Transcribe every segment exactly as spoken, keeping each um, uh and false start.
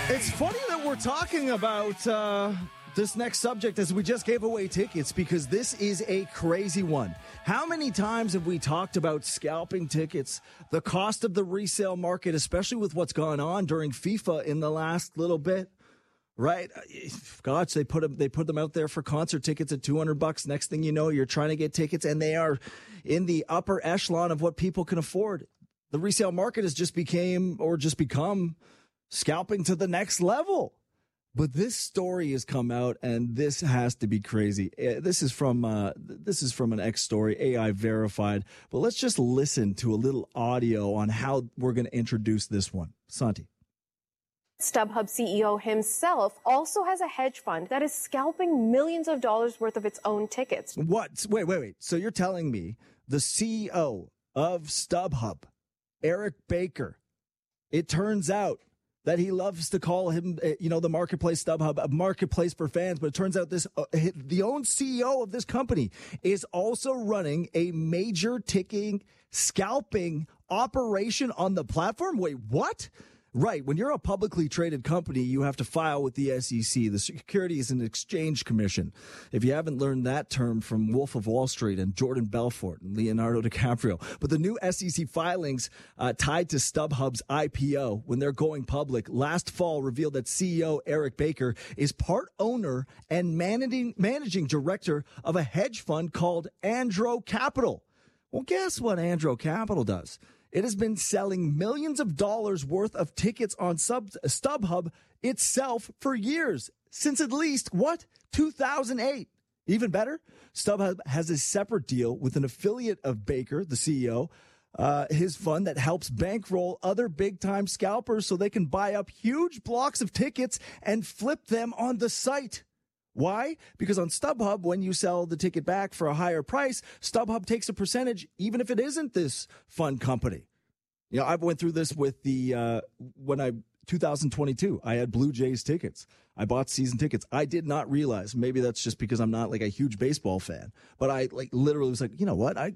It's funny that we're talking about uh, this next subject as we just gave away tickets because this is a crazy one. How many times have we talked about scalping tickets, the cost of the resale market, especially with what's gone on during FIFA in the last little bit, right? Gosh, they put them, they put them out there for concert tickets at two hundred bucks. Next thing you know, you're trying to get tickets and they are in the upper echelon of what people can afford. The resale market has just became or just become scalping to the next level. But this story has come out and this has to be crazy. This is from uh, this is from an X story, A I verified. But let's just listen to a little audio on how we're going to introduce this one. Santi. StubHub C E O himself also has a hedge fund that is scalping millions of dollars worth of its own tickets. What? Wait, wait, wait. So you're telling me the C E O of StubHub, Eric Baker, it turns out that he loves to call him, you know, the marketplace StubHub, a marketplace for fans. But it turns out this, uh, the own C E O of this company is also running a major ticking, scalping operation on the platform. Wait, what? Right. When you're a publicly traded company, you have to file with the S E C, the Securities and Exchange Commission. If you haven't learned that term from Wolf of Wall Street and Jordan Belfort and Leonardo DiCaprio. But the new S E C filings uh, tied to StubHub's I P O when they're going public last fall revealed that C E O Eric Baker is part owner and managing, managing director of a hedge fund called Andro Capital. Well, guess what Andro Capital does? It has been selling millions of dollars worth of tickets on Sub, StubHub itself for years, since at least, what, two thousand eight. Even better, StubHub has a separate deal with an affiliate of Baker, the C E O, uh, his fund that helps bankroll other big-time scalpers so they can buy up huge blocks of tickets and flip them on the site. Why? Because on StubHub, when you sell the ticket back for a higher price, StubHub takes a percentage, even if it isn't this fund company. You know, I went through this with the, uh, when I, two thousand twenty-two, I had Blue Jays tickets. I bought season tickets. I did not realize, maybe that's just because I'm not like a huge baseball fan, but I like literally was like, you know what? I,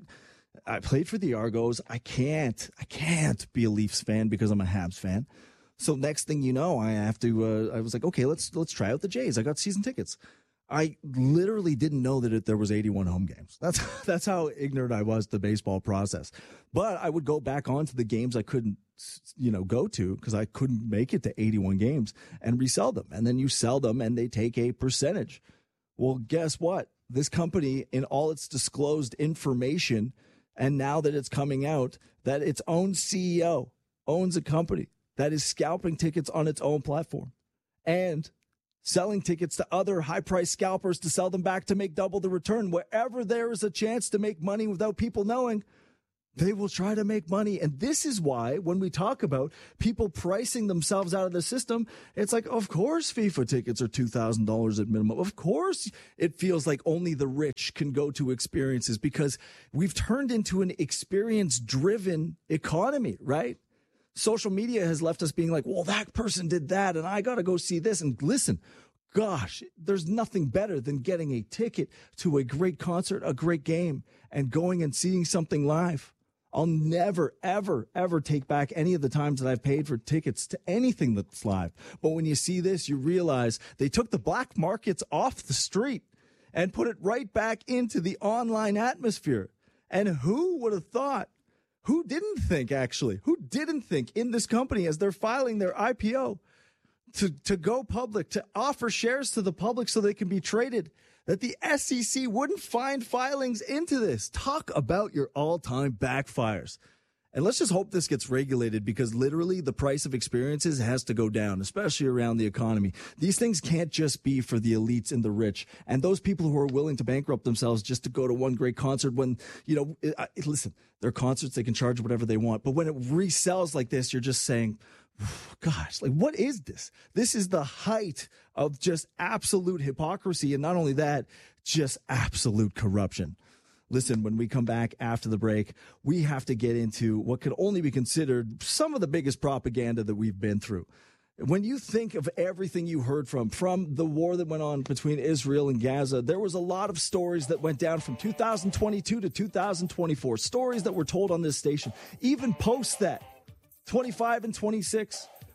I played for the Argos. I can't, I can't be a Leafs fan because I'm a Habs fan. So next thing you know, I have to, uh, I was like, okay, let's, let's try out the Jays. I got season tickets. I literally didn't know that it, there was eighty-one home games. That's, that's how ignorant I was to the baseball process. But I would go back onto the games I couldn't, you know, go to because I couldn't make it to eighty-one games and resell them. And then you sell them and they take a percentage. Well, guess what? This company, in all its disclosed information, and now that it's coming out that its own C E O owns a company that is scalping tickets on its own platform and selling tickets to other high-priced scalpers to sell them back to make double the return. Wherever there is a chance to make money without people knowing, they will try to make money. And this is why when we talk about people pricing themselves out of the system, it's like, of course, FIFA tickets are two thousand dollars at minimum. Of course, it feels like only the rich can go to experiences because we've turned into an experience-driven economy, right? Social media has left us being like, well, that person did that and I got to go see this. And listen, gosh, there's nothing better than getting a ticket to a great concert, a great game, and going and seeing something live. I'll never, ever, ever take back any of the times that I've paid for tickets to anything that's live. But when you see this, you realize they took the black markets off the street and put it right back into the online atmosphere. And who would have thought? Who didn't think, actually? Who didn't think in this company as they're filing their I P O to, to go public, to offer shares to the public so they can be traded, that the S E C wouldn't find filings into this? Talk about your all-time backfires. And let's just hope this gets regulated because literally the price of experiences has to go down, especially around the economy. These things can't just be for the elites and the rich and those people who are willing to bankrupt themselves just to go to one great concert when, you know, I, listen, they're concerts, they can charge whatever they want. But when it resells like this, you're just saying, gosh, like what is this? This is the height of just absolute hypocrisy. And not only that, just absolute corruption. Listen, when we come back after the break, we have to get into what could only be considered some of the biggest propaganda that we've been through. When you think of everything you heard from, from the war that went on between Israel and Gaza, there was a lot of stories that went down from two thousand twenty-two to two thousand twenty-four, stories that were told on this station, even post that, twenty-five and twenty-six.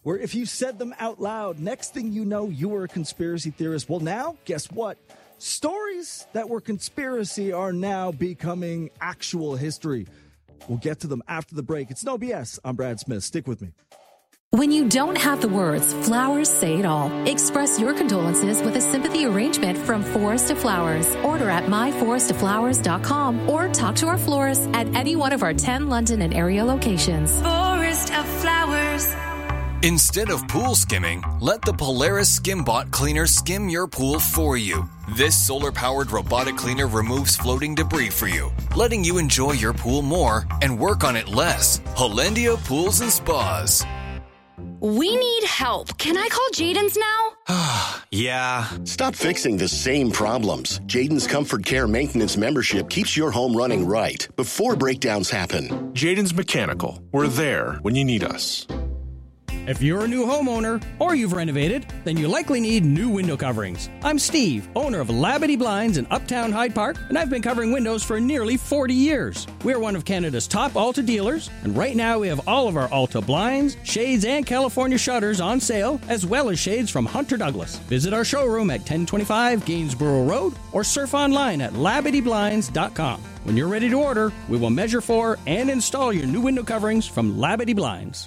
where if you said them out loud, next thing you know, you were a conspiracy theorist. Well, now, guess what? Stories that were conspiracy are now becoming actual history. We'll get to them after the break. It's No B S. I'm Brad Smith. Stick with me. When you don't have the words, flowers say it all. Express your condolences with a sympathy arrangement from Forest to Flowers. Order at my forest to flowers dot com or talk to our florist at any one of our ten London and area locations. Forest of Flowers. Instead of pool skimming, let the Polaris SkimBot cleaner skim your pool for you. This solar-powered robotic cleaner removes floating debris for you, letting you enjoy your pool more and work on it less. Hollandia Pools and Spas. We need help. Can I call Jaden's now? Yeah. Stop fixing the same problems. Jaden's Comfort Care Maintenance membership keeps your home running right before breakdowns happen. Jaden's Mechanical. We're there when you need us. If you're a new homeowner or you've renovated, then you likely need new window coverings. I'm Steve, owner of Labadee Blinds in Uptown Hyde Park, and I've been covering windows for nearly forty years. We're one of Canada's top Alta dealers, and right now we have all of our Alta blinds, shades, and California shutters on sale, as well as shades from Hunter Douglas. Visit our showroom at ten twenty-five Gainsborough Road or surf online at labadee blinds dot com. When you're ready to order, we will measure for and install your new window coverings from Labadee Blinds.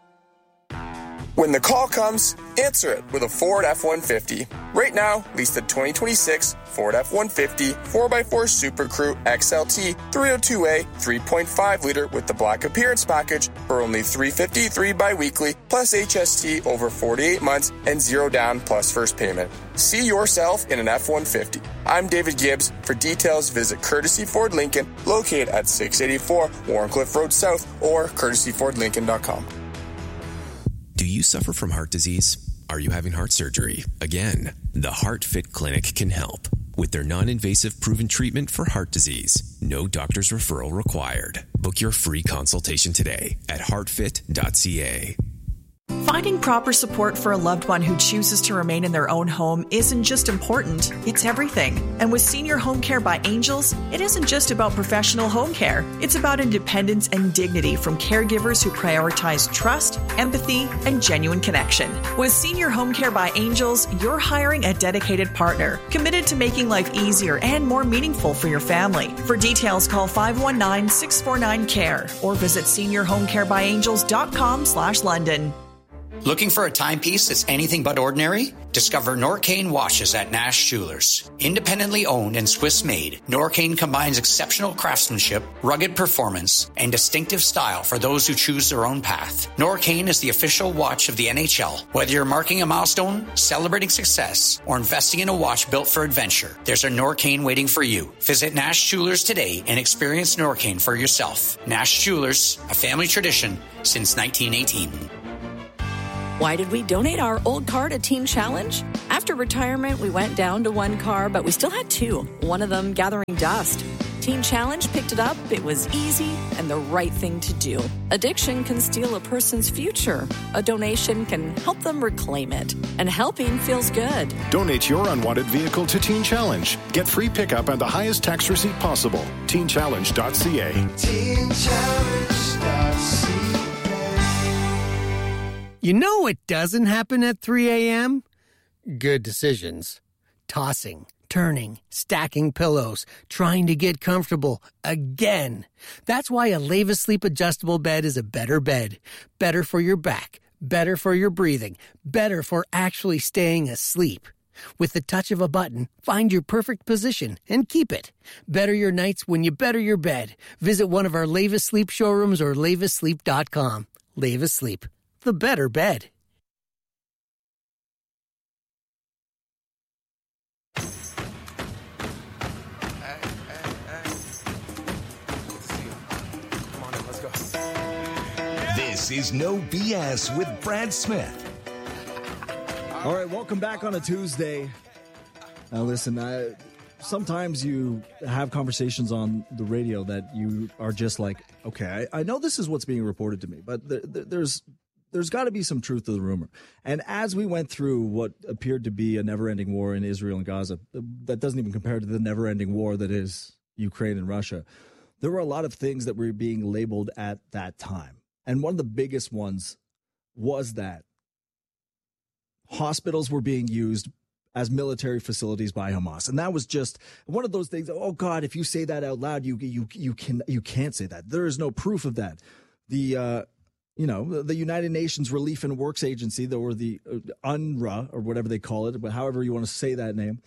When the call comes, answer it with a Ford F one fifty. Right now, lease the twenty twenty-six Ford F one fifty four by four Super Crew X L T three oh two A three point five liter with the Black Appearance Package for only three hundred fifty-three dollars bi-weekly plus H S T over forty-eight months and zero down plus first payment. See yourself in an F one fifty. I'm David Gibbs. For details, visit Courtesy Ford Lincoln, located at six eighty-four Warncliffe Road South or courtesy ford lincoln dot com. Do you suffer from heart disease? Are you having heart surgery? Again, the HeartFit Clinic can help with their non-invasive proven treatment for heart disease. No doctor's referral required. Book your free consultation today at heart fit dot c a. Finding proper support for a loved one who chooses to remain in their own home isn't just important, it's everything. And with Senior Home Care by Angels, it isn't just about professional home care. It's about independence and dignity from caregivers who prioritize trust, empathy, and genuine connection. With Senior Home Care by Angels, you're hiring a dedicated partner, committed to making life easier and more meaningful for your family. For details, call five one nine, six four nine, C A R E or visit senior home care by angels dot com slash London. Looking for a timepiece that's anything but ordinary? Discover Norcane watches at Nash Jewelers. Independently owned and Swiss-made, Norcane combines exceptional craftsmanship, rugged performance, and distinctive style for those who choose their own path. Norcane is the official watch of the N H L. Whether you're marking a milestone, celebrating success, or investing in a watch built for adventure, there's a Norcane waiting for you. Visit Nash Jewelers today and experience Norcane for yourself. Nash Jewelers, a family tradition since nineteen eighteen. Why did we donate our old car to Teen Challenge? After retirement, we went down to one car, but we still had two, one of them gathering dust. Teen Challenge picked it up, it was easy, and the right thing to do. Addiction can steal a person's future. A donation can help them reclaim it. And helping feels good. Donate your unwanted vehicle to Teen Challenge. Get free pickup and the highest tax receipt possible. teen challenge dot c a. teen challenge dot c a. You know what doesn't happen at three a.m.? Good decisions. Tossing, turning, stacking pillows, trying to get comfortable again. That's why a Leva Sleep adjustable bed is a better bed. Better for your back, better for your breathing, better for actually staying asleep. With the touch of a button, find your perfect position and keep it. Better your nights when you better your bed. Visit one of our Leva Sleep showrooms or leva sleep dot com. Leva Sleep. The better bed. This is No B S with Brad Smith. All right, welcome back on a Tuesday. Now, listen, I, sometimes you have conversations on the radio that you are just like, okay, I, I know this is what's being reported to me, but th- th- there's there's got to be some truth to the rumor. And as we went through what appeared to be a never-ending war in Israel and Gaza, that doesn't even compare to the never-ending war that is Ukraine and Russia, there were a lot of things that were being labeled at that time. And one of the biggest ones was that hospitals were being used as military facilities by Hamas. And that was just one of those things. Oh God, if you say that out loud, you, you, you can, you can't say that. There is no proof of that. The, uh, you know, the United Nations Relief and Works Agency, or the UNRWA or whatever they call it, but however you want to say that name,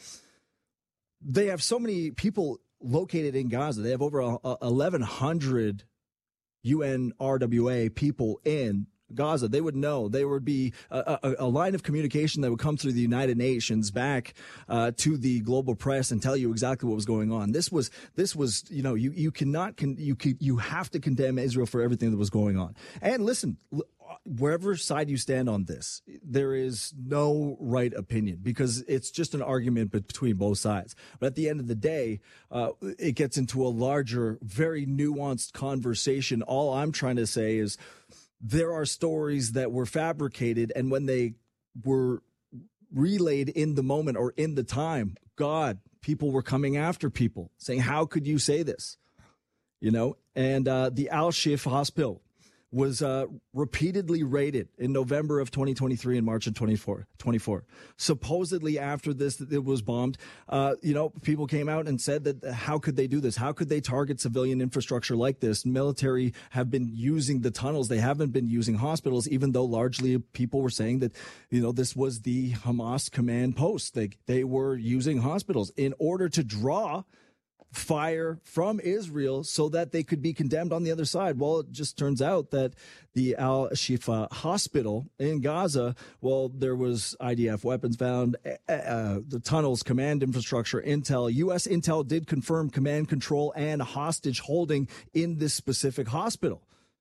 they have so many people located in Gaza. They have over eleven hundred U N R W A people in Gaza. They would know. There would be a, a, a line of communication that would come through the United Nations back uh, to the global press and tell you exactly what was going on. This was, this was, you know, you you cannot, con- you can, you have to condemn Israel for everything that was going on. And listen, wherever side you stand on this, there is no right opinion because it's just an argument between both sides. But at the end of the day, uh, it gets into a larger, very nuanced conversation. All I'm trying to say is there are stories that were fabricated, and when they were relayed in the moment or in the time, God, people were coming after people saying, how could you say this? You know, and uh, the Al-Shifa Hospital was uh, repeatedly raided in November of twenty twenty-three and March of twenty-four. Supposedly after this, it was bombed. Uh, you know, people came out and said that how could they do this? How could they target civilian infrastructure like this? Military have been using the tunnels. They haven't been using hospitals, even though largely people were saying that, you know, this was the Hamas command post. They, they were using hospitals in order to draw fire from Israel so that they could be condemned on the other side. Well, it just turns out that the Al-Shifa hospital in Gaza, well, there was I D F weapons found, uh, the tunnels, command infrastructure, intel. U S intel did confirm command control and hostage holding in this specific hospital.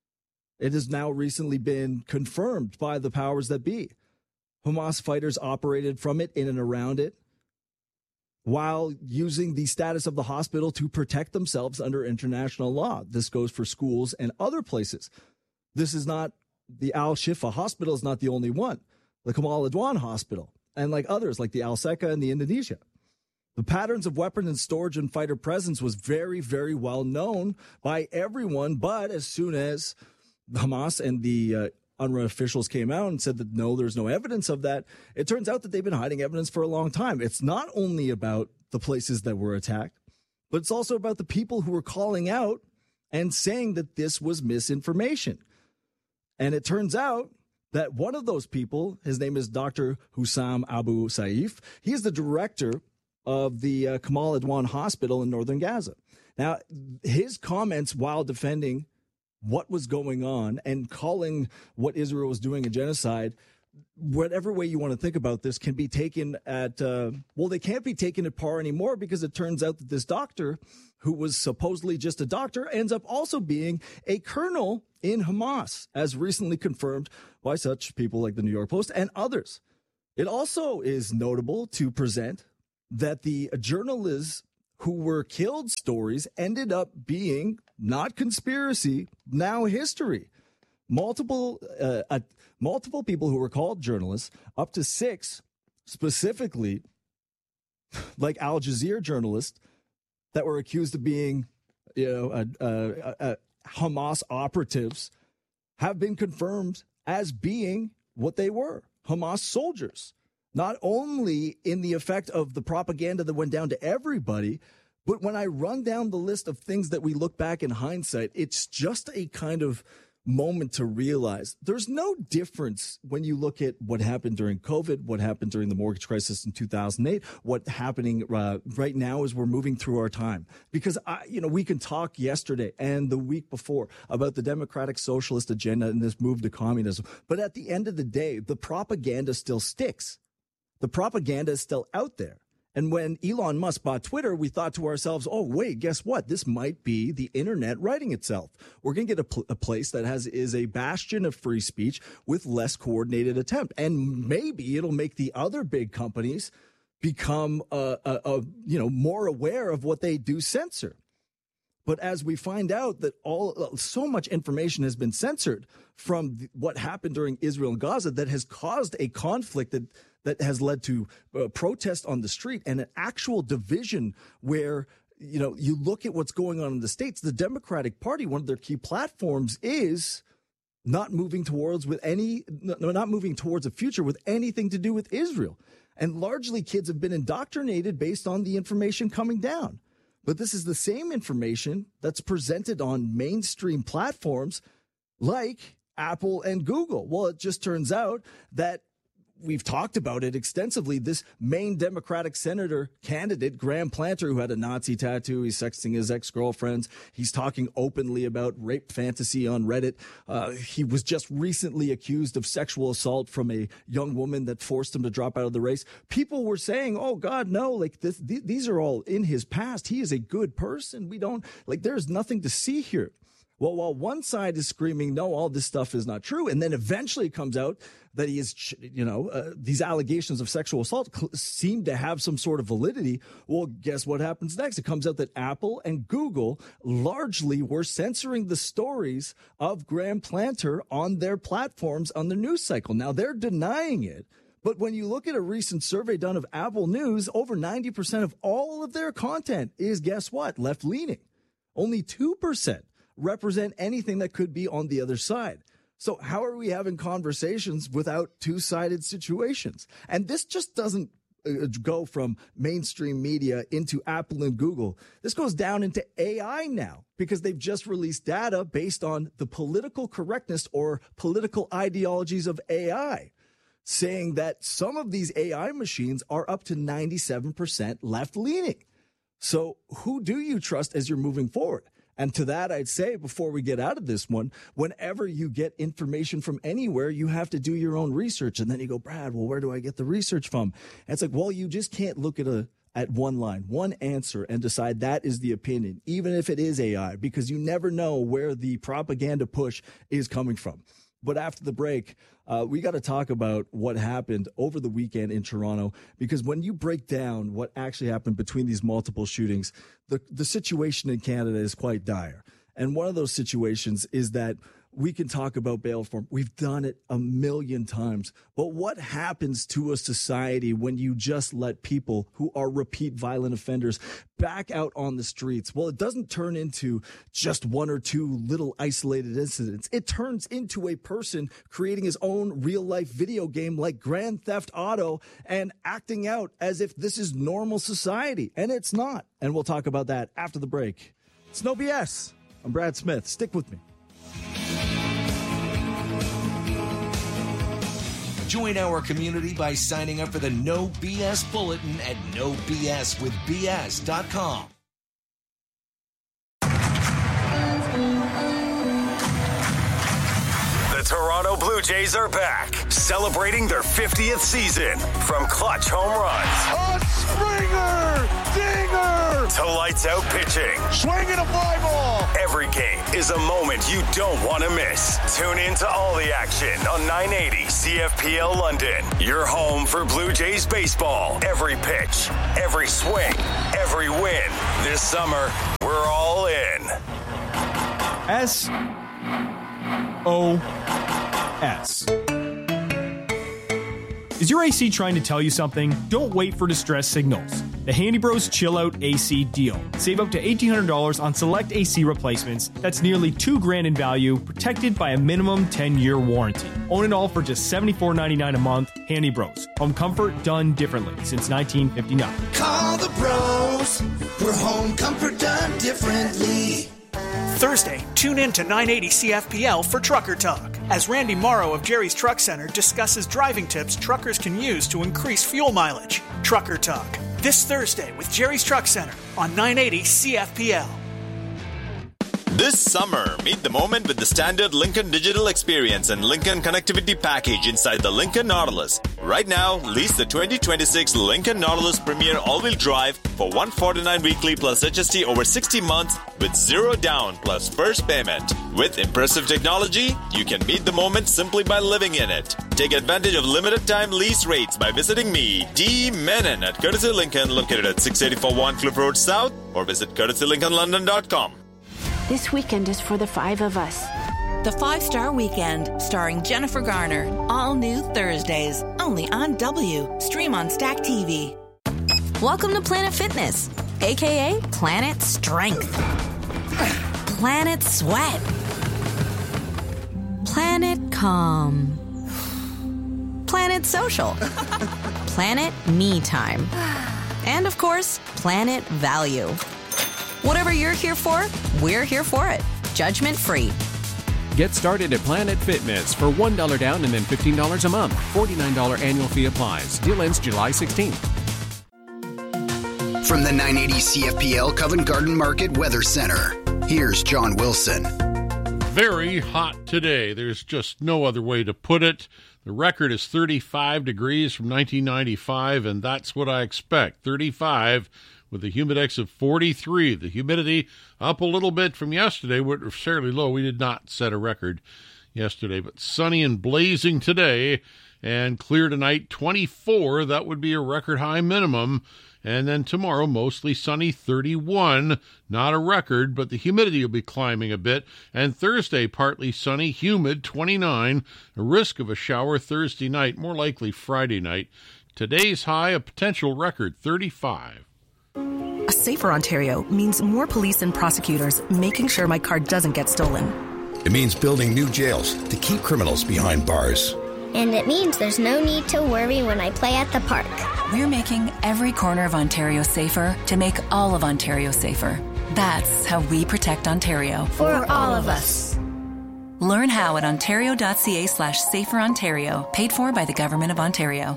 It has now recently been confirmed by the powers that be. Hamas fighters operated from it, in and around it, while using the status of the hospital to protect themselves under international law. This goes for schools and other places. This is not, the Al-Shifa hospital is not the only one. The Kamal Adwan hospital, and like others, like the Al-Seka and the Indonesia. The patterns of weapon and storage and fighter presence was very, very well known by everyone. But as soon as Hamas and the uh, UNRWA officials came out and said that, no, there's no evidence of that, it turns out that they've been hiding evidence for a long time. It's not only about the places that were attacked, but it's also about the people who were calling out and saying that this was misinformation. And it turns out that one of those people, his name is Doctor Hussam Abu Saif. He is the director of the uh, Kamal Adwan Hospital in northern Gaza. Now, his comments while defending what was going on and calling what Israel was doing a genocide, whatever way you want to think about this, can be taken at, uh, well, they can't be taken at par anymore, because it turns out that this doctor, who was supposedly just a doctor, ends up also being a colonel in Hamas, as recently confirmed by such people like the New York Post and others. It also is notable to present that the journalists who were killed stories ended up being not conspiracy, now history. Multiple, uh, uh, multiple people who were called journalists, up to six specifically, like Al Jazeera journalists, that were accused of being, you know, uh, uh, uh, Hamas operatives, have been confirmed as being what they were, Hamas soldiers. Not only in the effect of the propaganda that went down to everybody, but when I run down the list of things that we look back in hindsight, it's just a kind of moment to realize there's no difference when you look at what happened during COVID, what happened during the mortgage crisis in two thousand eight, what's happening uh, right now as we're moving through our time. Because, I, you know, we can talk yesterday and the week before about the democratic socialist agenda and this move to communism. But at the end of the day, the propaganda still sticks. The propaganda is still out there. And when Elon Musk bought Twitter, we thought to ourselves, oh, wait, guess what? This might be the internet writing itself. We're going to get a, pl- a place that has is a bastion of free speech with less coordinated attempt. And maybe it'll make the other big companies become, uh, uh, uh, you know, more aware of what they do censor. But as we find out that all so much information has been censored from the, what happened during Israel and Gaza, that has caused a conflict that that has led to uh, protest on the street and an actual division where, you know, you look at what's going on in the States. The Democratic Party, one of their key platforms is not moving towards with any, no, not moving towards a future with anything to do with Israel. And largely kids have been indoctrinated based on the information coming down. But this is the same information that's presented on mainstream platforms like Apple and Google. Well, it just turns out that we've talked about it extensively. This Maine Democratic Senator candidate, Graham Planter, who had a Nazi tattoo, he's sexting his ex-girlfriends. He's talking openly about rape fantasy on Reddit. Uh, he was just recently accused of sexual assault from a young woman that forced him to drop out of the race. People were saying, oh, God, no, like this, th- these are all in his past. He is a good person. We don't, like, there's nothing to see here. Well, while one side is screaming, no, all this stuff is not true, and then eventually it comes out that he is, you know, uh, these allegations of sexual assault cl- seem to have some sort of validity. Well, guess what happens next? It comes out that Apple and Google largely were censoring the stories of Graham Planter on their platforms on the news cycle. Now, they're denying it. But when you look at a recent survey done of Apple News, over ninety percent of all of their content is, guess what, left-leaning. Only two percent represent anything that could be on the other side. So how are we having conversations without two-sided situations? And this just doesn't uh, go from mainstream media into Apple and Google. This goes down into A I now because they've just released data based on the political correctness or political ideologies of A I, saying that some of these A I machines are up to ninety-seven percent left-leaning. So who do you trust as you're moving forward? And to that, I'd say before we get out of this one, whenever you get information from anywhere, you have to do your own research. And then you go, Brad, well, where do I get the research from? And it's like, well, you just can't look at a at one line, one answer, and decide that is the opinion, even if it is A I, because you never know where the propaganda push is coming from. But after the break, uh, we got to talk about what happened over the weekend in Toronto, because when you break down what actually happened between these multiple shootings, the, the situation in Canada is quite dire. And one of those situations is that we can talk about bail reform. We've done it a million times. But what happens to a society when you just let people who are repeat violent offenders back out on the streets? Well, it doesn't turn into just one or two little isolated incidents. It turns into a person creating his own real-life video game like Grand Theft Auto and acting out as if this is normal society. And it's not. And we'll talk about that after the break. It's No B S. I'm Brad Smith. Stick with me. Join our community by signing up for the No B S Bulletin at no b s with b s dot com. The Toronto Blue Jays are back, celebrating their fiftieth season. From clutch home runs, a Springer dinger, to lights out pitching, swinging a fly ball. Every game is a moment you don't want to miss. Tune in to all the action on nine eighty C F P L London. Your home for Blue Jays baseball. Every pitch, every swing, every win. This summer, we're all in. S O S. Is your A C trying to tell you something? Don't wait for distress signals. The Handy Bros Chill Out A C deal. Save up to eighteen hundred dollars on select A C replacements. That's nearly two grand in value, protected by a minimum ten-year warranty. Own it all for just seventy-four ninety-nine a month. Handy Bros. Home comfort done differently since nineteen fifty-nine. Call the bros for home comfort done differently. Thursday, tune in to nine eighty C F P L for Trucker Talk, as Randy Morrow of Jerry's Truck Center discusses driving tips truckers can use to increase fuel mileage. Trucker Talk, this Thursday with Jerry's Truck Center on nine eighty C F P L. This summer, meet the moment with the standard Lincoln Digital Experience and Lincoln Connectivity Package inside the Lincoln Nautilus. Right now, lease the twenty twenty-six Lincoln Nautilus Premier All-Wheel Drive for one hundred forty-nine dollars weekly plus H S T over sixty months with zero down plus first payment. With impressive technology, you can meet the moment simply by living in it. Take advantage of limited time lease rates by visiting me, D. Menon, at Courtesy Lincoln, located at six eighty-four One Cliff Road South, or visit courtesy lincoln london dot com. This weekend is for the five of us. The Five Star Weekend, starring Jennifer Garner. All new Thursdays, only on W. Stream on Stack T V. Welcome to Planet Fitness, a k a. Planet Strength, Planet Sweat, Planet Calm. Planet Social. Planet Me Time. And of course, Planet Value. Whatever you're here for, we're here for it. Judgment free. Get started at Planet Fitness for one dollar down and then fifteen dollars a month. forty-nine dollars annual fee applies. Deal ends July sixteenth. From the nine eighty C F P L Covent Garden Market Weather Center, here's John Wilson. Very hot today. There's just no other way to put it. The record is thirty-five degrees from nineteen ninety-five, and that's what I expect. thirty-five with a humidex of forty-three. The humidity up a little bit from yesterday, which was fairly low. We did not set a record yesterday, but sunny and blazing today, and clear tonight, twenty-four. That would be a record high minimum. And then tomorrow, mostly sunny, thirty-one. Not a record, but the humidity will be climbing a bit. And Thursday, partly sunny, humid, twenty-nine. A risk of a shower Thursday night, more likely Friday night. Today's high, a potential record, thirty-five. A safer Ontario means more police and prosecutors making sure my car doesn't get stolen. It means building new jails to keep criminals behind bars. And it means there's no need to worry when I play at the park. We're making every corner of Ontario safer to make all of Ontario safer. That's how we protect Ontario. For all of us. Learn how at ontario.ca slash safer Ontario. Paid for by the Government of Ontario.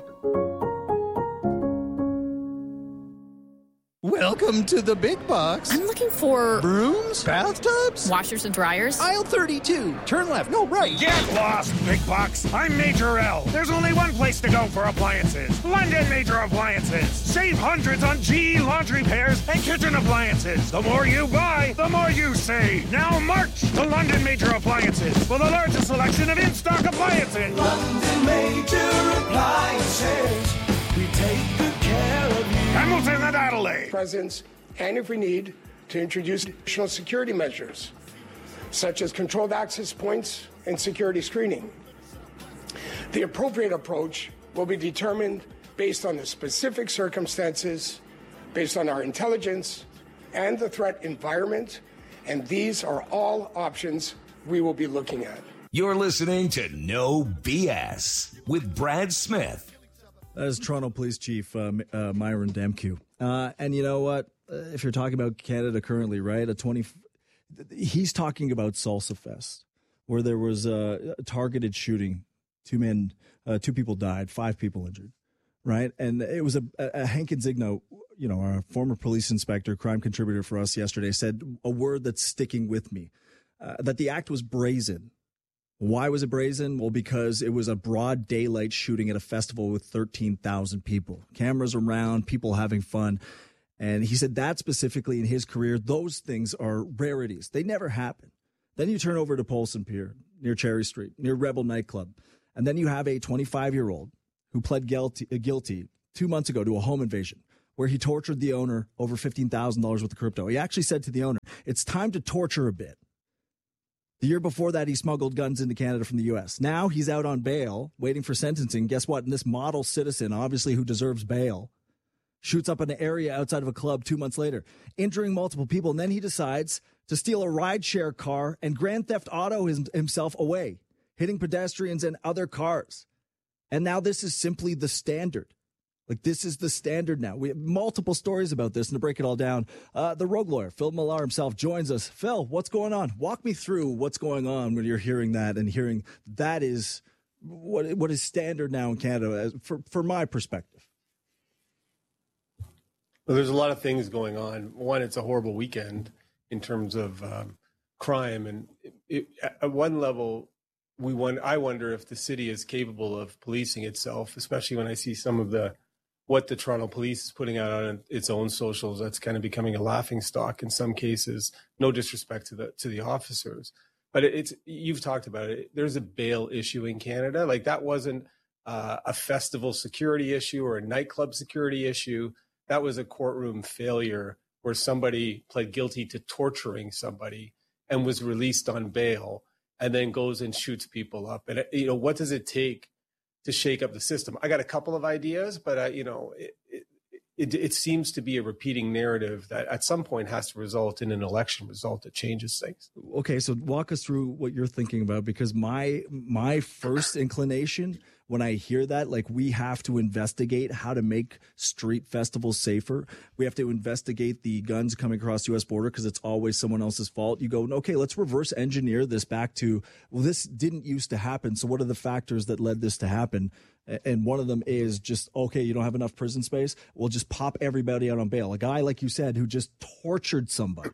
Welcome to the big box. I'm looking for... brooms? Bathtubs? Washers and dryers? Aisle thirty-two. Turn left. No, right. Get lost, big box. I'm Major L. There's only one place to go for appliances. London Major Appliances. Save hundreds on G E laundry pairs and kitchen appliances. The more you buy, the more you save. Now march to London Major Appliances for the largest selection of in-stock appliances. London Major Appliances. We take good care of you. Hamilton and Adelaide. Presence, and if we need, to introduce additional security measures, such as controlled access points and security screening. The appropriate approach will be determined based on the specific circumstances, based on our intelligence and the threat environment, and these are all options we will be looking at. You're listening to No B S with Brad Smith. That is Toronto Police Chief uh, uh, Myron Demkiw. Uh, and you know what? Uh, if you're talking about Canada currently, right, a twenty, he's talking about Salsa Fest, where there was a targeted shooting. Two men, uh, two people died, five people injured, right? And it was a, a Hankins Igno, you know, our former police inspector, crime contributor for us yesterday, said a word that's sticking with me, uh, that the act was brazen. Why was it brazen? Well, because it was a broad daylight shooting at a festival with thirteen thousand people. Cameras around, people having fun. And he said that specifically in his career, those things are rarities. They never happen. Then you turn over to Polson Pier near Cherry Street, near Rebel Nightclub. And then you have a twenty-five-year-old who pled guilty, uh, guilty two months ago to a home invasion where he tortured the owner over fifteen thousand dollars worth of crypto. He actually said to the owner, it's time to torture a bit. The year before that, he smuggled guns into Canada from the U S. Now he's out on bail, waiting for sentencing. Guess what? And this model citizen, obviously who deserves bail, shoots up in an area outside of a club two months later, injuring multiple people. And then he decides to steal a rideshare car and Grand Theft Auto his, himself away, hitting pedestrians and other cars. And now this is simply the standard. Like, this is the standard now. We have multiple stories about this, and to break it all down, uh, the rogue lawyer, Phil Millar himself, joins us. Phil, what's going on? Walk me through what's going on when you're hearing that and hearing that is what what is standard now in Canada, as, for, for my perspective. Well, there's a lot of things going on. One, it's a horrible weekend in terms of um, crime. And it, it, at one level, we won, I wonder if the city is capable of policing itself, especially when I see some of the what the Toronto Police is putting out on its own socials. That's kind of becoming a laughingstock in some cases. No disrespect to the to the officers, but it's you've talked about it. There's a bail issue in Canada. Like, that wasn't uh, a festival security issue or a nightclub security issue. That was a courtroom failure where somebody pled guilty to torturing somebody and was released on bail, and then goes and shoots people up. And you know, what does it take to shake up the system? I got a couple of ideas, but uh, you know, it, it, it, it seems to be a repeating narrative that at some point has to result in an election result that changes things. Okay, so walk us through what you're thinking about, because my my first inclination when I hear that, like, we have to investigate how to make street festivals safer. We have to investigate the guns coming across the U S border because it's always someone else's fault. You go, okay, let's reverse engineer this back to, well, this didn't used to happen. So what are the factors that led this to happen? And one of them is just, okay, you don't have enough prison space. We'll just pop everybody out on bail. A guy, like you said, who just tortured somebody.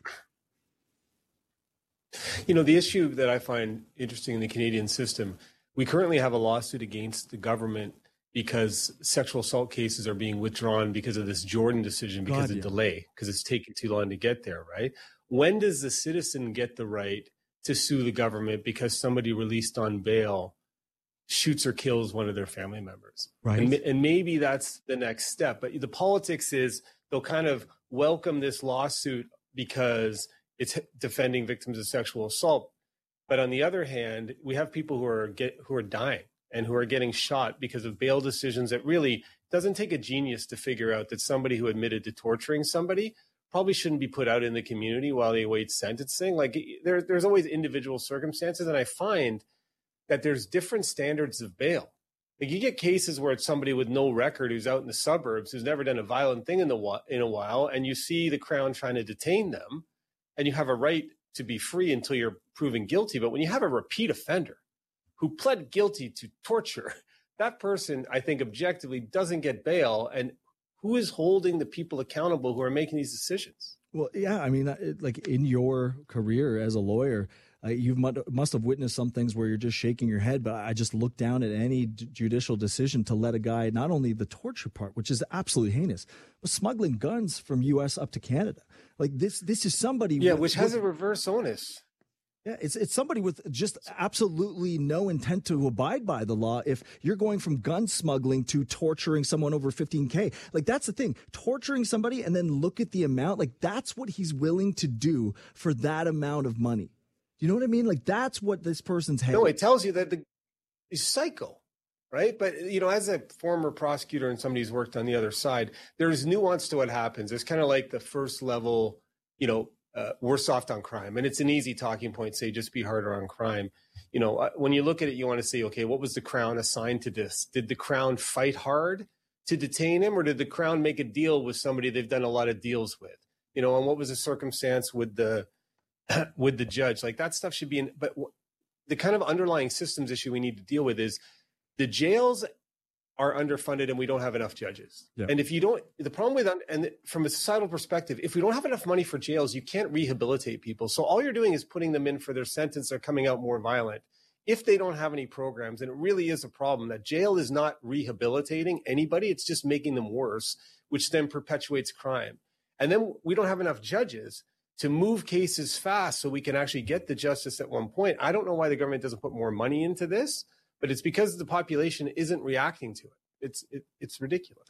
You know, the issue that I find interesting in the Canadian system, we currently have a lawsuit against the government because sexual assault cases are being withdrawn because of this Jordan decision, because God, of yeah. delay, because it's taking too long to get there, right? When does the citizen get the right to sue the government because somebody released on bail shoots or kills one of their family members? Right. And, and maybe that's the next step. But the politics is they'll kind of welcome this lawsuit because it's defending victims of sexual assault. But on the other hand, we have people who are get who are dying and who are getting shot because of bail decisions that really doesn't take a genius to figure out that somebody who admitted to torturing somebody probably shouldn't be put out in the community while they await sentencing. Like there, there's always individual circumstances. And I find that there's different standards of bail. Like you get cases where it's somebody with no record who's out in the suburbs, who's never done a violent thing in the in a while, and you see the Crown trying to detain them, and you have a right to be free until you're proven guilty. But when you have a repeat offender who pled guilty to torture, that person, I think, objectively doesn't get bail. And who is holding the people accountable who are making these decisions? Well, yeah, I mean, it, like in your career as a lawyer, uh, you must have witnessed some things where you're just shaking your head. But I just look down at any d- judicial decision to let a guy, not only the torture part, which is absolutely heinous, but smuggling guns from U S up to Canada. Like this, this is somebody. Yeah, with, which has with, a reverse onus. Yeah, it's it's somebody with just absolutely no intent to abide by the law. If you're going from gun smuggling to torturing someone over fifteen K, like that's the thing, torturing somebody and then look at the amount, like that's what he's willing to do for that amount of money. Do you know what I mean? Like that's what this person's head. No, it tells you that the he's psycho, right? But you know, as a former prosecutor and somebody who's worked on the other side, there's nuance to what happens. There's kind of like the first level, you know. Uh, we're soft on crime, and it's an easy talking point. Say, just be harder on crime. You know, uh, when you look at it, you want to say, okay, what was the Crown assigned to this? Did the Crown fight hard to detain him, or did the Crown make a deal with somebody they've done a lot of deals with? You know, and what was the circumstance with the with the judge? Like that stuff should be in. But w- the kind of underlying systems issue we need to deal with is the jails are underfunded and we don't have enough judges. Yeah. And if you don't, the problem with, and from a societal perspective, if we don't have enough money for jails, you can't rehabilitate people. So all you're doing is putting them in for their sentence. They're coming out more violent. If they don't have any programs, and it really is a problem that jail is not rehabilitating anybody. It's just making them worse, which then perpetuates crime. And then we don't have enough judges to move cases fast so we can actually get the justice at one point. I don't know why the government doesn't put more money into this, but it's because the population isn't reacting to it. It's it, it's ridiculous.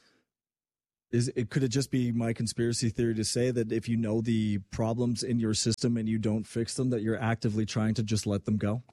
Is it could it just be my conspiracy theory to say that if you know the problems in your system and you don't fix them, that you're actively trying to just let them go?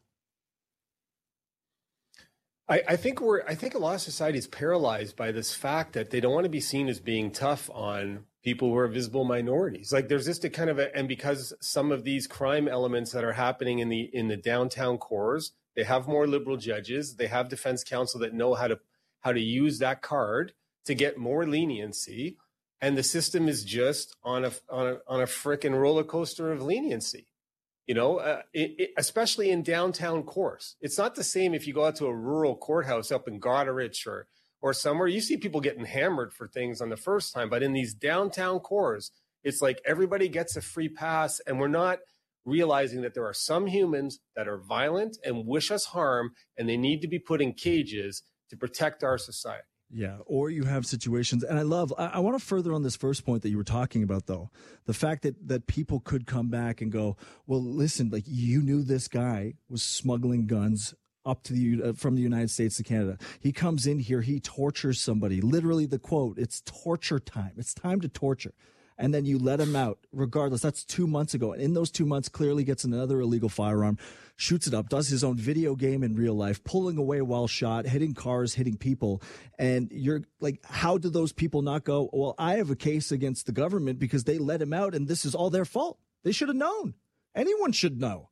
I, I think we're I think a lot of society is paralyzed by this fact that they don't want to be seen as being tough on people who are visible minorities. Like there's just a kind of a, and because some of these crime elements that are happening in the in the downtown cores, they have more liberal judges. They have defense counsel that know how to how to use that card to get more leniency, and the system is just on a on a on a frickin' roller coaster of leniency. You know, uh, it, it, especially in downtown cores. It's not the same if you go out to a rural courthouse up in Goderich or or somewhere. You see people getting hammered for things on the first time, but in these downtown cores, it's like everybody gets a free pass, and we're not realizing that there are some humans that are violent and wish us harm, and they need to be put in cages to protect our society. Yeah, or you have situations, and I love, I, I want to further on this first point that you were talking about, though, the fact that, that people could come back and go, well, listen, like you knew this guy was smuggling guns up to the uh, from the United States to Canada. He comes in here, he tortures somebody. Literally the quote, it's torture time. It's time to torture. and then you let him out regardless. That's two months ago. And in those two months, clearly gets another illegal firearm, shoots it up, does his own video game in real life, pulling away while shot, hitting cars, hitting people. And you're like, how do those people not go, well, I have a case against the government because they let him out and this is all their fault. They should have known. Anyone should know.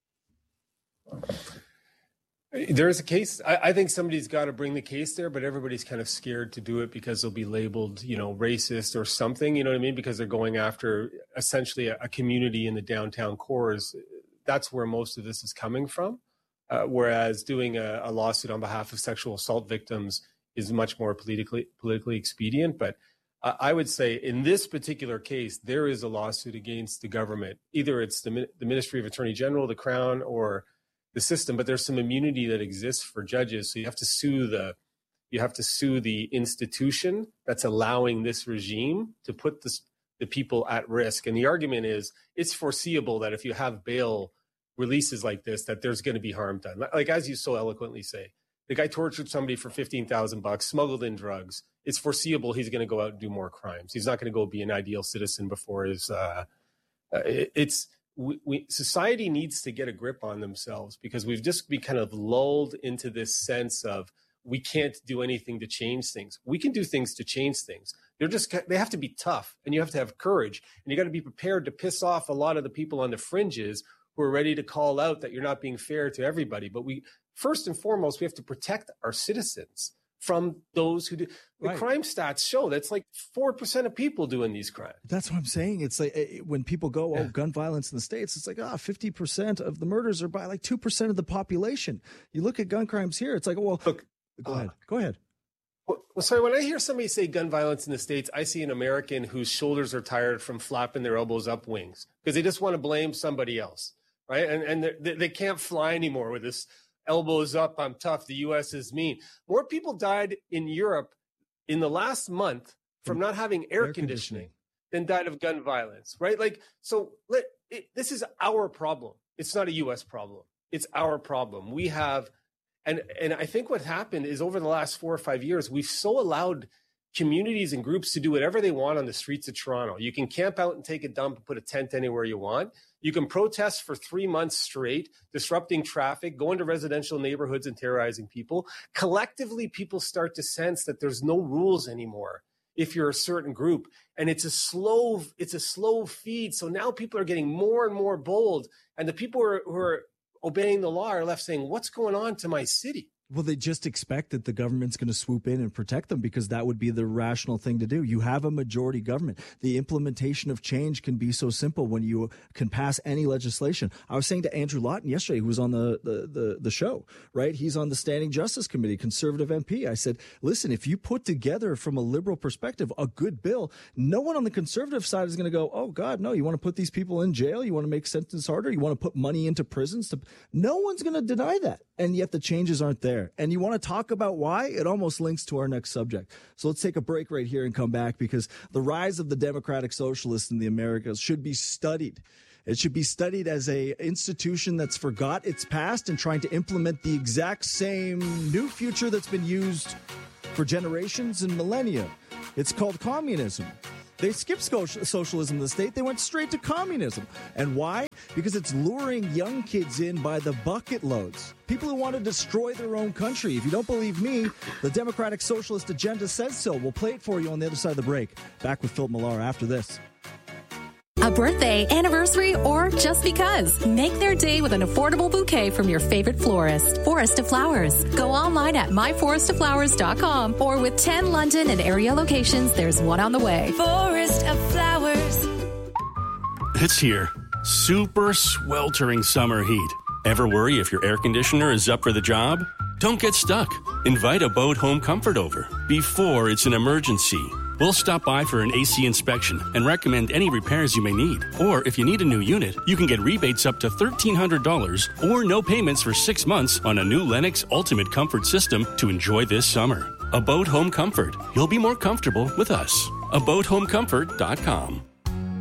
There is a case. I, I think somebody's got to bring the case there, but everybody's kind of scared to do it because they'll be labeled, you know, racist or something, you know what I mean? Because they're going after essentially a, a community in the downtown cores. That's where most of this is coming from. Uh, whereas doing a, a lawsuit on behalf of sexual assault victims is much more politically politically expedient. But uh, I would say in this particular case, there is a lawsuit against the government. Either it's the, the Ministry of Attorney General, the Crown, or the system, but there's some immunity that exists for judges. So you have to sue the, you have to sue the institution that's allowing this regime to put this, the people at risk. And the argument is it's foreseeable that if you have bail releases like this, that there's going to be harm done. Like, as you so eloquently say, the guy tortured somebody for fifteen thousand bucks, smuggled in drugs. It's foreseeable he's going to go out and do more crimes. He's not going to go be an ideal citizen before his, uh, uh, it, it's, We, we, society needs to get a grip on themselves because we've just been kind of lulled into this sense of we can't do anything to change things. We can do things to change things. They're just, they have to be tough and you have to have courage and you got to be prepared to piss off a lot of the people on the fringes who are ready to call out that you're not being fair to everybody. But we, first and foremost, we have to protect our citizens from those who do. The right. Crime stats show that's like four percent of people doing these crimes. That's what I'm saying. It's like when people go, oh, gun violence in the States, it's like, ah, fifty percent of the murders are by like two percent of the population. You look at gun crimes here, it's like, well, look, go uh, ahead. Go ahead. Well, sorry, when I hear somebody say gun violence in the States, I see an American whose shoulders are tired from flapping their elbows up wings because they just want to blame somebody else, right? And, and they, they can't fly anymore with this elbows up, I'm tough, the U S is mean. More people died in Europe in the last month from not having air, air conditioning, conditioning than died of gun violence, right? Like, so let, it, this is our problem. It's not a U S problem. It's our problem. We have, and, and I think what happened is over the last four or five years, we've so allowed communities and groups to do whatever they want on the streets of Toronto. You can camp out and take a dump and put a tent anywhere you want. You can protest for three months straight, disrupting traffic, go into residential neighborhoods and terrorizing people. Collectively, people start to sense that there's no rules anymore if you're a certain group. And it's a slow, it's a slow feed. So now people are getting more and more bold. And the people who are, who are obeying the law are left saying, what's going on to my city? Well, they just expect that the government's going to swoop in and protect them because that would be the rational thing to do. You have a majority government. The implementation of change can be so simple when you can pass any legislation. I was saying to Andrew Lawton yesterday, who was on the, the, the, the show, right? He's on the Standing Justice Committee, conservative M P. I said, listen, if you put together from a liberal perspective a good bill, no one on the conservative side is going to go, oh, God, no, you want to put these people in jail? You want to make sentence harder? You want to put money into prisons? To... No one's going to deny that. And yet the changes aren't there. And you want to talk about why? It almost links to our next subject. So let's take a break right here and come back because the rise of the democratic socialists in the Americas should be studied. It should be studied as a institution that's forgot its past and trying to implement the exact same new future that's been used for generations and millennia. It's called communism. They skipped socialism in the state. They went straight to communism. And why? Because it's luring young kids in by the bucket loads. People who want to destroy their own country. If you don't believe me, the Democratic Socialist agenda says so. We'll play it for you on the other side of the break. Back with Phil Millar after this. A birthday, anniversary, or just because. Make their day with an affordable bouquet from your favorite florist. Forest of Flowers. Go online at my forest of flowers dot com or with ten London and area locations, there's one on the way. Forest of Flowers. It's here. Super sweltering summer heat. Ever worry if your air conditioner is up for the job? Don't get stuck. Invite Abode Home Comfort over before it's an emergency. We'll stop by for an A C inspection and recommend any repairs you may need. Or if you need a new unit, you can get rebates up to thirteen hundred dollars or no payments for six months on a new Lennox Ultimate Comfort System to enjoy this summer. Abode Home Comfort. You'll be more comfortable with us. abode home comfort dot com.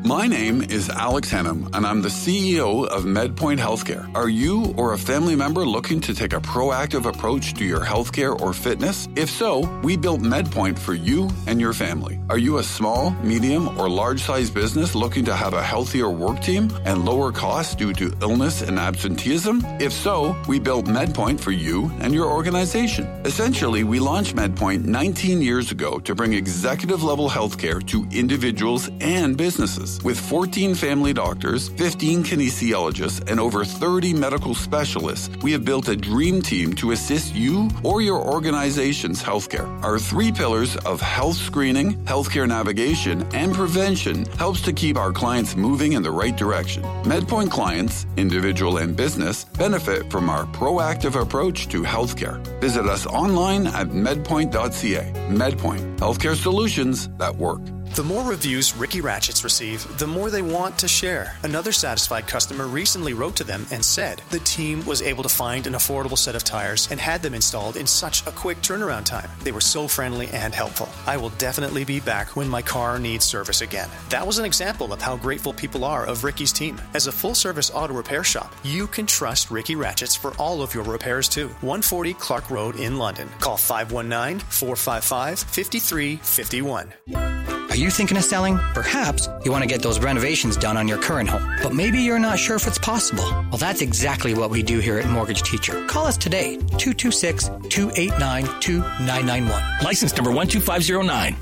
My name is Alex Hennum, and I'm the C E O of MedPoint Healthcare. Are you or a family member looking to take a proactive approach to your healthcare or fitness? If so, we built MedPoint for you and your family. Are you a small, medium, or large-sized business looking to have a healthier work team and lower costs due to illness and absenteeism? If so, we built MedPoint for you and your organization. Essentially, we launched MedPoint nineteen years ago to bring executive-level healthcare to individuals and businesses. With fourteen family doctors, fifteen kinesiologists, and over thirty medical specialists, we have built a dream team to assist you or your organization's healthcare. Our three pillars of health screening, healthcare navigation, and prevention helps to keep our clients moving in the right direction. MedPoint clients, individual and business, benefit from our proactive approach to healthcare. Visit us online at medpoint dot c a. MedPoint, healthcare solutions that work. The more reviews Ricky Ratchets receive, the more they want to share. Another satisfied customer recently wrote to them and said the team was able to find an affordable set of tires and had them installed in such a quick turnaround time. They were so friendly and helpful. I will definitely be back when my car needs service again. That was an example of how grateful people are of Ricky's team. As a full-service auto repair shop, you can trust Ricky Ratchets for all of your repairs too. one forty Clark Road in London. Call five one nine, four five five, five three five one. Are you thinking of selling? Perhaps you want to get those renovations done on your current home, but maybe you're not sure if it's possible. Well, that's exactly what we do here at Mortgage Teacher. Call us today, two two six, two eight nine, two nine nine one. License number one two five zero nine.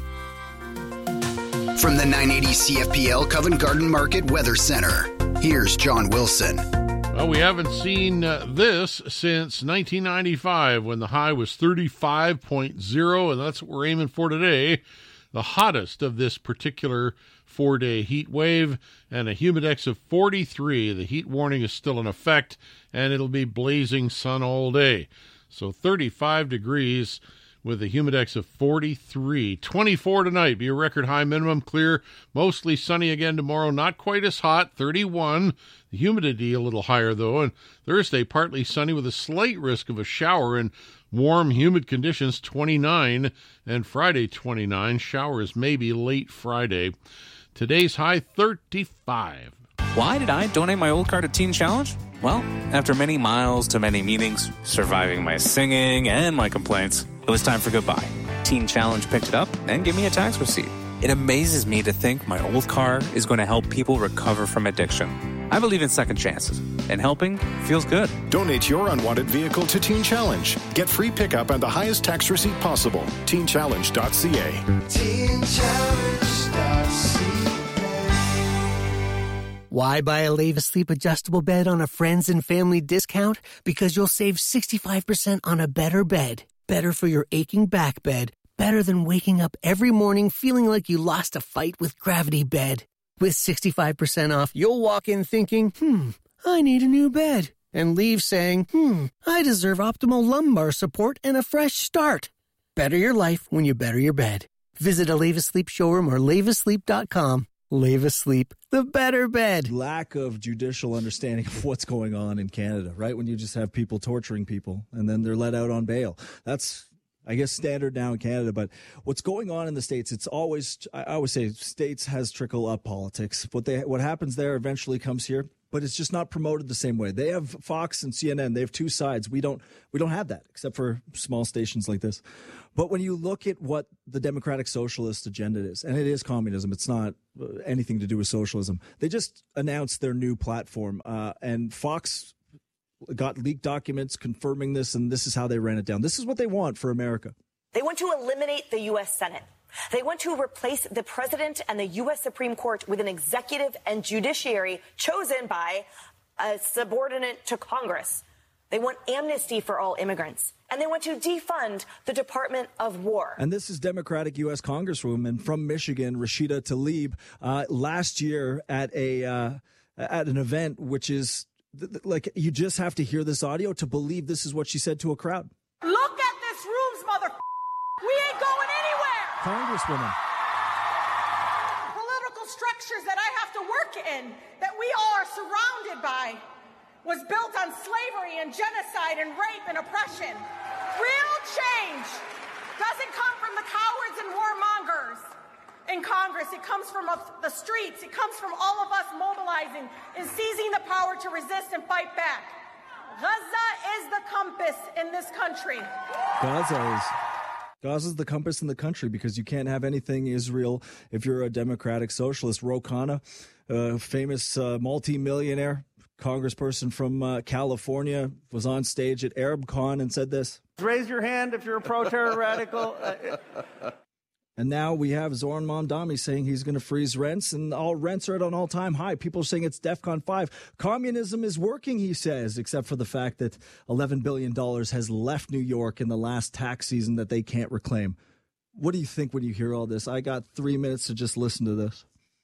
From the nine eighty C F P L Covent Garden Market Weather Center, here's John Wilson. Well, we haven't seen uh, this since nineteen ninety-five when the high was thirty-five point oh, and that's what we're aiming for today. The hottest of this particular four-day heat wave, and a humidex of forty-three. The heat warning is still in effect, and it'll be blazing sun all day. So thirty-five degrees with a humidex of forty-three. twenty-four tonight, be a record high minimum, clear, mostly sunny again tomorrow, not quite as hot, thirty-one. The humidity a little higher, though, and Thursday, partly sunny with a slight risk of a shower and warm, humid conditions, twenty-nine, and Friday, twenty-nine. Showers maybe late Friday. Today's high, thirty-five. Why did I donate my old car to Teen Challenge? Well, after many miles to many meetings, surviving my singing and my complaints, it was time for goodbye. Teen Challenge picked it up and gave me a tax receipt. It amazes me to think my old car is going to help people recover from addiction. I believe in second chances, and helping feels good. Donate your unwanted vehicle to Teen Challenge. Get free pickup and the highest tax receipt possible. teen challenge dot c a. teen challenge dot c a. Why buy a Leva Sleep adjustable bed on a friends and family discount? Because you'll save sixty-five percent on a better bed. Better for your aching back bed. Better than waking up every morning feeling like you lost a fight with Gravity Bed. With sixty-five percent off, you'll walk in thinking, hmm, I need a new bed. And leave saying, hmm, I deserve optimal lumbar support and a fresh start. Better your life when you better your bed. Visit a Leva Sleep showroom or leva sleep dot com. Leva Sleep, the better bed. Lack of judicial understanding of what's going on in Canada, right? When you just have people torturing people and then they're let out on bail. That's, I guess, standard now in Canada. But what's going on in the States, it's always, I always say, States has trickle up politics. What they, what happens there eventually comes here, but it's just not promoted the same way. They have Fox and C N N. They have two sides. We don't, we don't have that, except for small stations like this. But when you look at what the Democratic Socialist agenda is, and it is communism, it's not anything to do with socialism. They just announced their new platform, uh, and Fox got leaked documents confirming this, and this is how they ran it down. This is what they want for America. They want to eliminate the U S Senate. They want to replace the president and the U S Supreme Court with an executive and judiciary chosen by a subordinate to Congress. They want amnesty for all immigrants. And they want to defund the Department of War. And this is Democratic U S Congresswoman from Michigan, Rashida Tlaib, uh, last year at a uh, at an event, which is th- th- like you just have to hear this audio to believe this is what she said to a crowd. Look at this rooms, mother. We ain't going anywhere. Congresswoman. Political structures that I have to work in, that we all are surrounded by, was built on slavery and genocide and rape and oppression. Real change doesn't come from the cowards and warmongers in Congress. It it comes from the streets. It comes from all of us mobilizing and seizing the power to resist and fight back. Gaza is the compass in this country. Gaza is. Gaza's the compass in the country because you can't have anything Israel if you're a democratic socialist. Ro Khanna, uh, famous uh, multi-millionaire congressperson from uh, California, was on stage at ArabCon and said this. Raise your hand if you're a pro-terror radical. And now we have Zoran Mamdani saying he's going to freeze rents, and all rents are at an all-time high. People are saying it's DEFCON five. Communism is working, he says, except for the fact that eleven billion dollars has left New York in the last tax season that they can't reclaim. What do you think when you hear all this? I got three minutes to just listen to this.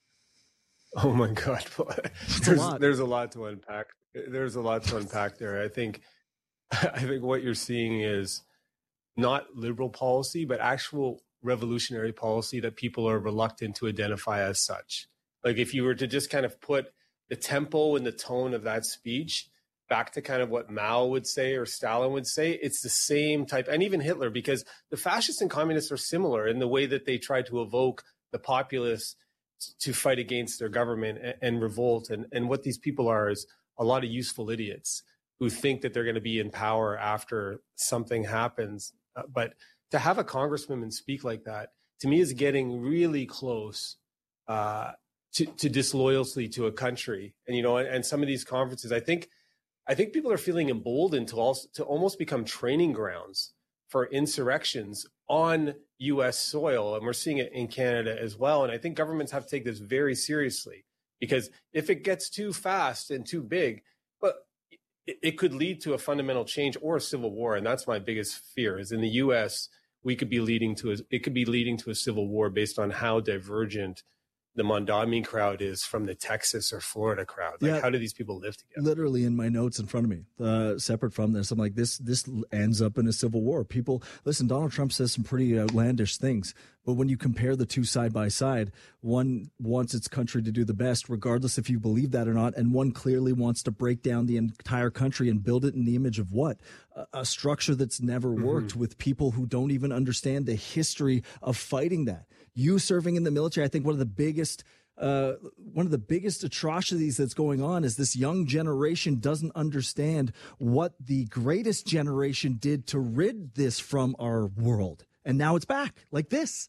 Oh, my God. there's, a there's a lot to unpack. There's a lot to unpack there. I think, I think what you're seeing is not liberal policy, but actual revolutionary policy that people are reluctant to identify as such. Like if you were to just kind of put the tempo and the tone of that speech back to kind of what Mao would say or Stalin would say, it's the same type, and even Hitler, because the fascists and communists are similar in the way that they try to evoke the populace to fight against their government and, and revolt. And, and what these people are is a lot of useful idiots who think that they're going to be in power after something happens. Uh, but to have a congresswoman speak like that, to me, is getting really close uh, to, to disloyalty to a country. And, you know, and, and some of these conferences, I think, I think people are feeling emboldened to also to almost become training grounds for insurrections on U S soil. And we're seeing it in Canada as well. And I think governments have to take this very seriously, because if it gets too fast and too big, but it, it could lead to a fundamental change or a civil war. And that's my biggest fear, is in the U S, we could be leading to a, it could be leading to a civil war based on how divergent the Mamdani crowd is from the Texas or Florida crowd. Like, Yeah. how do these people live together? Literally in my notes in front of me, uh, separate from this, I'm like, this this ends up in a civil war. People, listen, Donald Trump says some pretty outlandish things, but when you compare the two side by side, one wants its country to do the best, regardless if you believe that or not, and one clearly wants to break down the entire country and build it in the image of what? A, a structure that's never worked, mm-hmm. with people who don't even understand the history of fighting that. You serving in the military, I think one of the biggest uh, one of the biggest atrocities that's going on is this young generation doesn't understand what the greatest generation did to rid this from our world. And now it's back like this.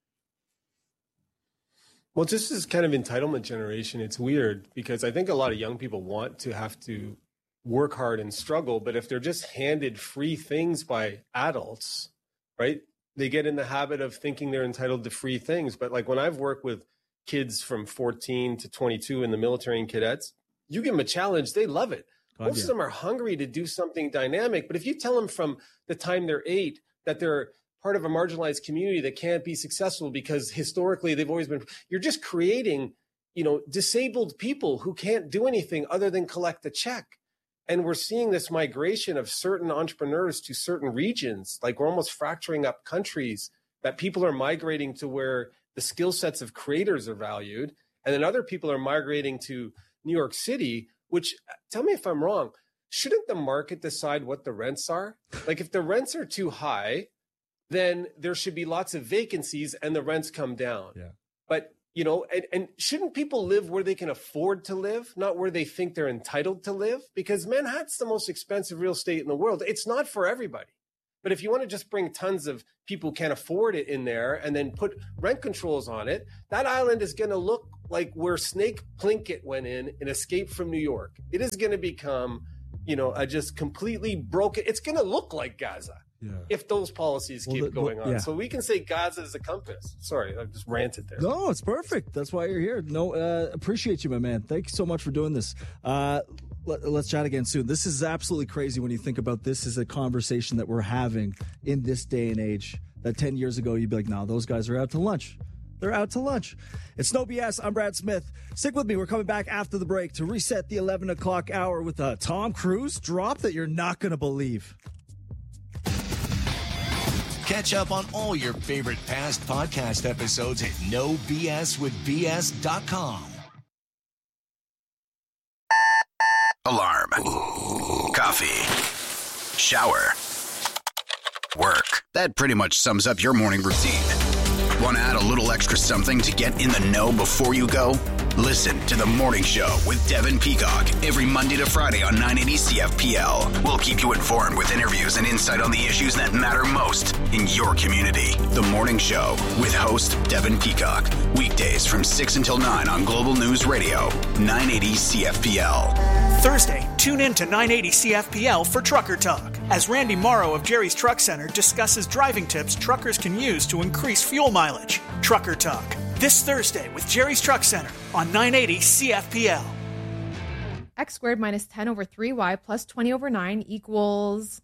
Well, just this kind of entitlement generation, it's weird because I think a lot of young people want to have to work hard and struggle, but if they're just handed free things by adults, right? They get in the habit of thinking they're entitled to free things. But like when I've worked with kids from fourteen to twenty-two in the military and cadets, you give them a challenge, they love it. God, Most yeah. of them are hungry to do something dynamic. But if you tell them from the time they're eight that they're part of a marginalized community that can't be successful because historically they've always been, you're just creating, you know, disabled people who can't do anything other than collect a check. And we're seeing this migration of certain entrepreneurs to certain regions. Like we're almost fracturing up countries, that people are migrating to where the skill sets of creators are valued. And then other people are migrating to New York City, which, tell me if I'm wrong, shouldn't the market decide what the rents are? Like if the rents are too high, then there should be lots of vacancies and the rents come down. Yeah. But you know, and, and shouldn't people live where they can afford to live, not where they think they're entitled to live? Because Manhattan's the most expensive real estate in the world. It's not for everybody. But if you want to just bring tons of people who can't afford it in there and then put rent controls on it, that island is going to look like where Snake Plunket went in and escaped from New York. It is going to become, you know, a just completely broken. It's going to look like Gaza. Yeah. If those policies keep well, the, going on. Yeah. So we can say Gaza is a compass. Sorry, I just ranted there. No, it's perfect. That's why you're here. No, uh, appreciate you, my man. Thank you so much for doing this. Uh, let, let's chat again soon. This is absolutely crazy when you think about this as a conversation that we're having in this day and age. That ten years ago, you'd be like, no, those guys are out to lunch. They're out to lunch. It's No B S. I'm Brad Smith. Stick with me. We're coming back after the break to reset the eleven o'clock hour with a Tom Cruise drop that you're not going to believe. Catch up on all your favorite past podcast episodes at no b s with b s dot com. Alarm. Ooh. Coffee. Shower. Work. That pretty much sums up your morning routine. Want to add a little extra something to get in the know before you go? Listen to The Morning Show with Devin Peacock every Monday to Friday on nine eighty C F P L. We'll keep you informed with interviews and insight on the issues that matter most in your community. The Morning Show with host Devin Peacock. Weekdays from six until nine on Global News Radio, nine eighty C F P L. Thursday, tune in to nine eighty C F P L for Trucker Talk, as Randy Morrow of Jerry's Truck Center discusses driving tips truckers can use to increase fuel mileage. Trucker Talk, this Thursday with Jerry's Truck Center on nine eighty C F P L. X squared minus ten over three y plus twenty over nine equals...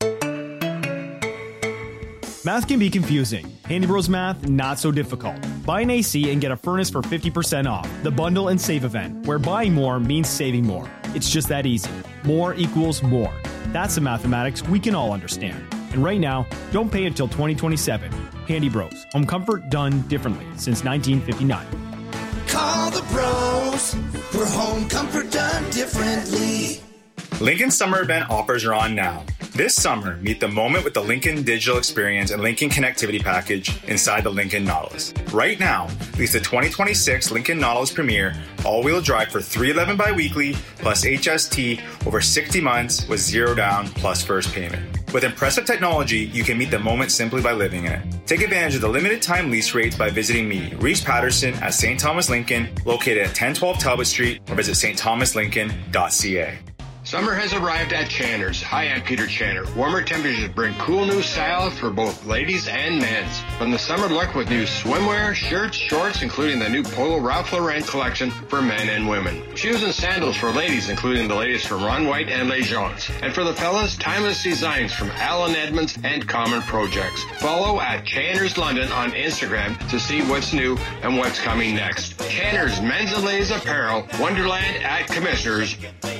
Math can be confusing. Handy Bros Math, not so difficult. Buy an A C and get a furnace for fifty percent off. The Bundle and Save event, where buying more means saving more. It's just that easy. More equals more. That's the mathematics we can all understand. And right now, don't pay until twenty twenty-seven. Handy Bros. Home comfort done differently since nineteen fifty-nine. Call the bros for home comfort done differently. Lincoln Summer Event offers are on now. This summer, meet the moment with the Lincoln Digital Experience and Lincoln Connectivity Package inside the Lincoln Nautilus. Right now, lease the twenty twenty-six Lincoln Nautilus Premier all-wheel drive for three eleven biweekly plus H S T over sixty months with zero down plus first payment. With impressive technology, you can meet the moment simply by living in it. Take advantage of the limited time lease rates by visiting me, Reese Patterson, at Saint Thomas Lincoln, located at ten twelve Talbot Street, or visit st thomas lincoln dot c a. Summer has arrived at Channer's. Hi, I'm Peter Channer. Warmer temperatures bring cool new styles for both ladies and men's. From the summer look with new swimwear, shirts, shorts, including the new Polo Ralph Lauren collection for men and women. Shoes and sandals for ladies, including the latest from Ron White and Les Jones. And for the fellas, timeless designs from Alan Edmonds and Common Projects. Follow at Channer's London on Instagram to see what's new and what's coming next. Channer's Men's and Ladies Apparel, Wonderland at Commissioners.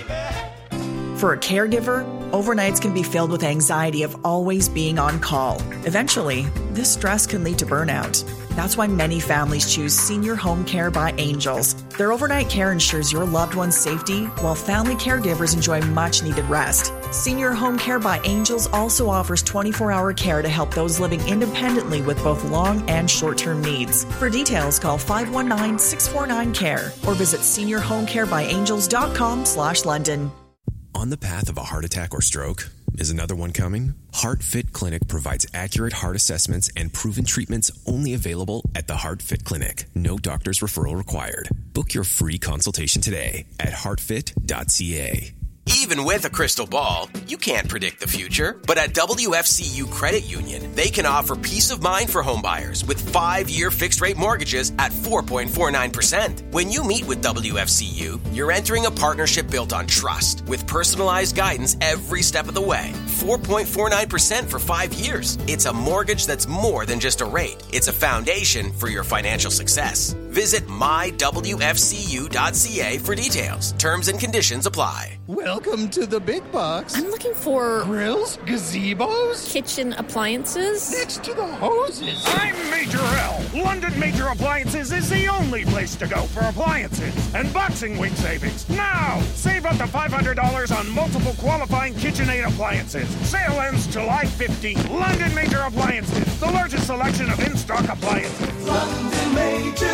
For a caregiver, overnights can be filled with anxiety of always being on call. Eventually, this stress can lead to burnout. That's why many families choose Senior Home Care by Angels. Their overnight care ensures your loved one's safety, while family caregivers enjoy much-needed rest. Senior Home Care by Angels also offers twenty-four hour care to help those living independently with both long and short-term needs. For details, call five one nine, six four nine, C A R E or visit senior home care by angels dot com slash London. On the path of a heart attack or stroke? Is another one coming? HeartFit Clinic provides accurate heart assessments and proven treatments only available at the HeartFit Clinic. No doctor's referral required. Book your free consultation today at heart fit dot c a. Even with a crystal ball, you can't predict the future. But at W F C U Credit Union, they can offer peace of mind for homebuyers with five-year fixed-rate mortgages at four point four nine percent. When you meet with W F C U, you're entering a partnership built on trust with personalized guidance every step of the way. four point four nine percent for five years. It's a mortgage that's more than just a rate. It's a foundation for your financial success. Visit my w f c u dot c a for details. Terms and conditions apply. Welcome to the big box. I'm looking for grills, gazebos, kitchen appliances. Next to the hoses. I'm Major L. London Major Appliances is the only place to go for appliances and Boxing Week savings. Now, save up to five hundred dollars on multiple qualifying KitchenAid appliances. Sale ends July fifteenth. London Major Appliances, the largest selection of in-stock appliances. London Major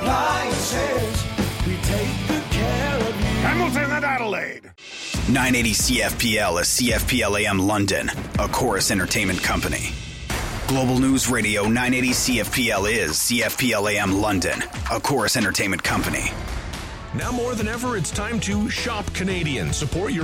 Appliances, we take good care of you. Hamilton and Adelaide. nine eighty C F P L is C F P L A M London, a Chorus Entertainment company. Global News Radio nine eighty C F P L is C F P L A M London, a Chorus Entertainment company. Now more than ever, it's time to shop Canadian. Support your